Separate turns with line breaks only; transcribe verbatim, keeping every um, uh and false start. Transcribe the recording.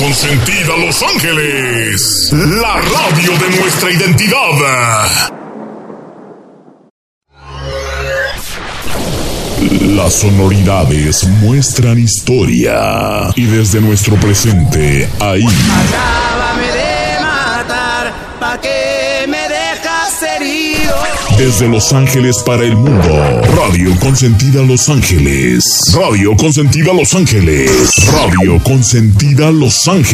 Consentida Los Ángeles, la radio de nuestra identidad. Las sonoridades muestran historia y desde nuestro presente, ahí.
Acábame de matar, pa' que me dejas herido.
Desde Los Ángeles para el mundo, Radio Consentida Los Ángeles. Radio Consentida Los Ángeles. Radio Consentida Los Ángeles.